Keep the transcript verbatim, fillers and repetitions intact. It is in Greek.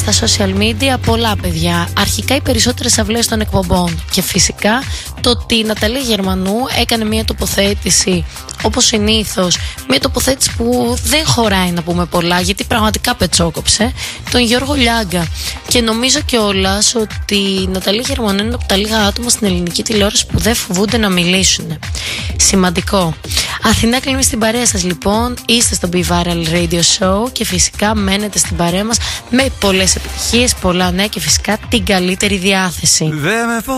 στα social media πολλά παιδιά. Αρχικά οι περισσότερες αυλές των εκπομπών. Και φυσικά το ότι η Ναταλία Γερμανού έκανε μια τοποθέτηση, όπως συνήθως, μια τοποθέτηση που δεν χωράει να πούμε πολλά, γιατί πραγματικά πετσόκοψε, τον Γιώργο Λιάγκα. Και νομίζω κιόλας ότι η Ναταλία Γερμανού είναι από τα λίγα άτομα στην ελληνική τηλεόραση που δεν φοβούνται να μιλήσουν. Σημαντικό. Αθηνά κλείνει στην παρέα σας λοιπόν. Είστε στο Be Viral Radio Show και φυσικά μένετε στην παρέα μας με πολλές επιτυχίες, πολλά νέα και φυσικά την καλύτερη διάθεση.